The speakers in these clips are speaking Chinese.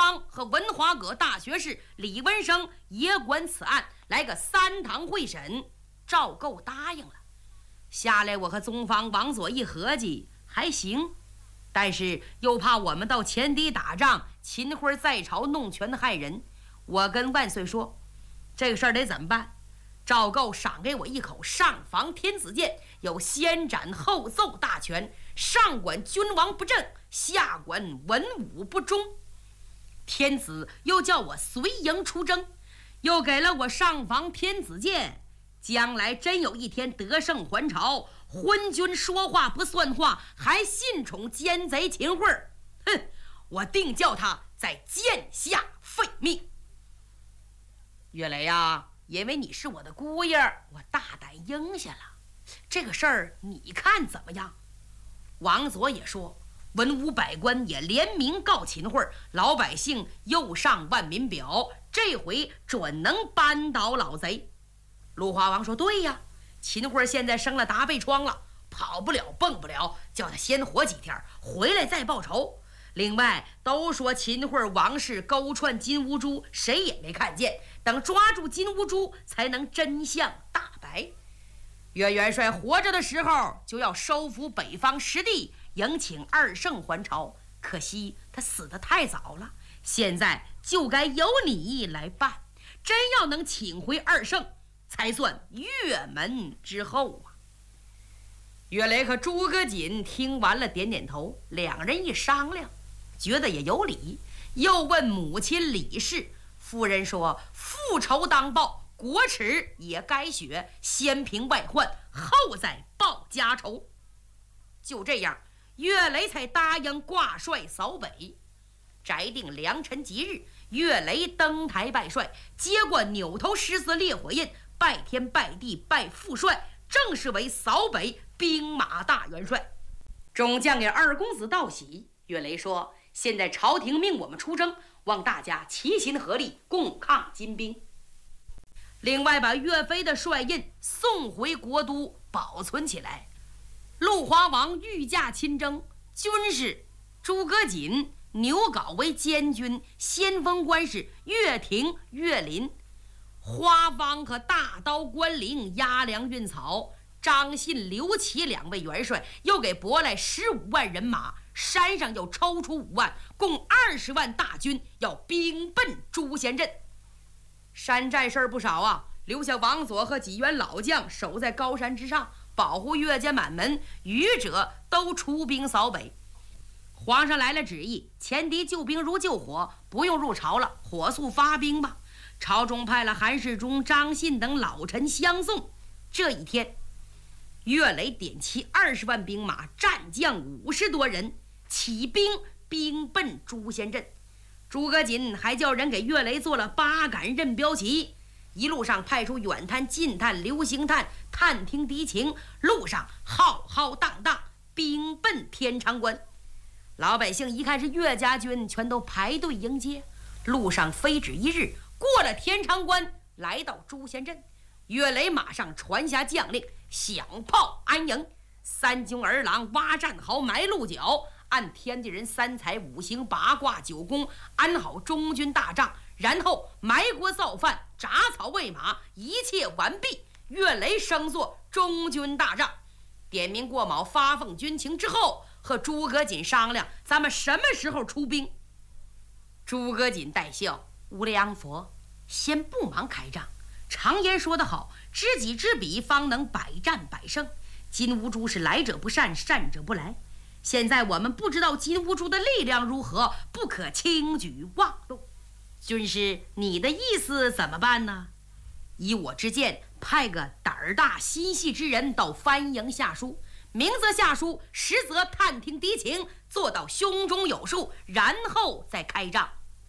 方和文华阁大学士李文生也管此案，来个3堂会审。赵构答应了。下来我和宗方、王佐一合计，还行，但是又怕我们到前敌打仗，秦桧在朝弄权害人。我跟万岁说，这个事儿得怎么办？赵构赏给我一口上防天子剑，有先斩后奏大权，上管君王不正，下管文武不忠。天子又叫我随营出征，又给了我上防天子剑，将来真有一天得胜还朝，昏君说话不算话，还信宠奸贼秦桧，哼，我定叫他在剑下废命。岳雷呀，因为你是我的姑爷，我大胆应下了。这个事儿你看怎么样？王佐也说，文武百官也联名告秦桧，老百姓又上万民表，这回准能扳倒老贼。陆华王说，对呀，秦桧现在生了达背疮了，跑不了蹦不了，叫他先活几天，回来再报仇。另外都说秦桧王氏勾串金兀术，谁也没看见，等抓住金兀术才能真相大白。岳元帅活着的时候就要收复北方实地，迎请2圣还朝，可惜他死得太早了，现在就该由你来办。真要能请回2圣，才算岳门之后啊。岳雷和诸葛瑾听完了点点头，两人一商量，觉得也有理，又问母亲李氏。夫人说，复仇当报，国耻也该雪，先平外患，后再报家仇。就这样，岳雷才答应挂帅扫北。宅定良辰吉日，岳雷登台拜帅，接过扭头狮子烈火印，拜天拜地拜父帅，正式为扫北兵马大元帅。众将给2公子道喜。岳雷说，现在朝廷命我们出征，望大家齐心合力，共抗金兵。另外把岳飞的帅印送回国都保存起来。陆华王御驾亲征，军士诸葛瑾、牛皋为监军，先锋官是岳廷、岳林。花方和大刀关灵押粮运草，张信、刘琦2位元帅又给拨来15万人马，山上又抽出5万，共20万大军要兵奔朱仙镇。山寨事儿不少啊，留下王佐和几员老将守在高山之上，保护岳家满门，余者都出兵扫北。皇上来了旨意，前敌救兵如救火，不用入朝了，火速发兵吧。朝中派了韩世忠、张信等老臣相送。这一天，岳雷点齐20万兵马，战将50多人，起兵兵奔朱仙镇。诸葛瑾还叫人给岳雷做了8杆刃标旗，一路上派出远探、近探、流星探探听敌情，路上浩浩荡荡兵奔天长关。老百姓一看是岳家军，全都排队迎接。路上非止1日，过了天长关，来到朱仙镇，岳雷马上传下将令，响炮安营。3军儿郎挖战壕，埋鹿角，按天地人3才5行8卦9宫安好中军大帐，然后埋锅造饭，铡草喂马，一切完毕。岳雷升作中军大帐，点名过卯，发奉军情之后，和诸葛瑾商量，咱们什么时候出兵。诸葛瑾带笑，无量佛，先不忙开仗。常言说得好，知己知彼，方能百战百胜。金兀术是来者不善，善者不来。现在我们不知道金兀术的力量如何，不可轻举妄动。军师，你的意思怎么办呢？以我之见，派个胆儿大心细之人到番营下书，明则下书，实则探听敌情，做到胸中有数，然后再开仗。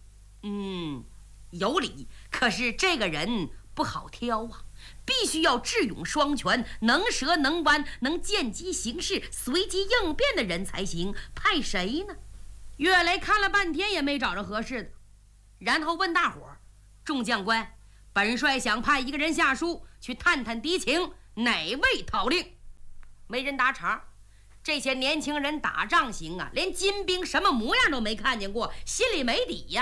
有理，可是这个人不好挑啊，必须要智勇双全，能折能弯，能见机行事，随机应变的人才行。派谁呢？岳雷看了半天也没找着合适的，然后问大伙儿：众将官，本帅想派一个人下书去探探敌情，哪位讨令？没人答茬。这些年轻人打仗行啊，连金兵什么模样都没看见过，心里没底呀。